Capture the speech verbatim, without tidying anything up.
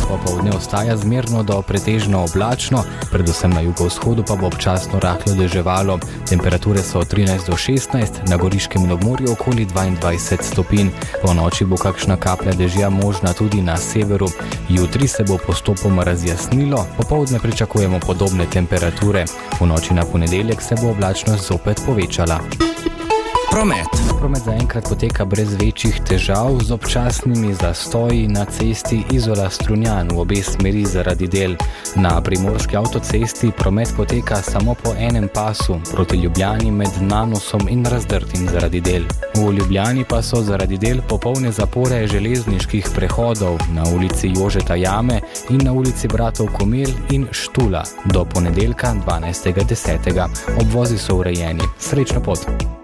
popoldne ostaja zmerno do pretežno oblačno, predvsem na jugovzhodu pa bo občasno rahlo deževalo. Temperature so od trinajst do šestnajst, na Goriškem in obmorju okoli dvaindvajset stopinj. Po noči bo kakšna kaplja dežja možna tudi na severu. Jutri se bo postopoma razjasnilo, popoldne pričakujemo podobne temperature. V noči na ponedeljek se bo oblačnost zopet povečala. Promet. Promet zaenkrat poteka brez večjih težav z občasnimi zastoji na cesti Izola-Strunjan v obe smeri zaradi del. Na primorski avtocesti promet poteka samo po enem pasu proti Ljubljani med Nanosom in Razdrtim zaradi del. V Ljubljani pa so zaradi del popolne zapore železniških prehodov na ulici Jožeta Jame in na ulici Bratov Komel in Štula do ponedeljka dvanajstega desetega. Obvozi so urejeni. Srečno pot!